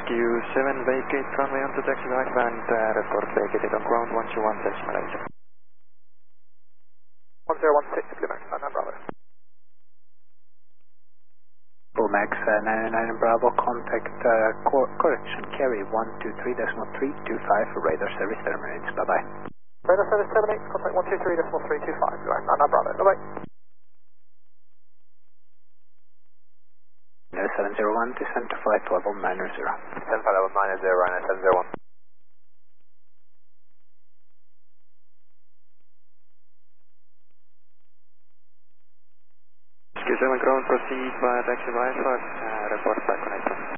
SQ7 vacate runway onto taxi right and report vacated on ground 121 Malaysia. 1016 Blue Max, Anna Bravo. Blue Max 999 Bravo, contact correction carry 123.325 for radar service terminates. Bye bye. Radar service terminates, contact 123.325 Blue Max, Anna Bravo. Bye bye. 701 descend to flight level 90. Descend flight level 90, Ryanair 701. SQ7 ground, proceed via taxi Wi-Fi, report back connected.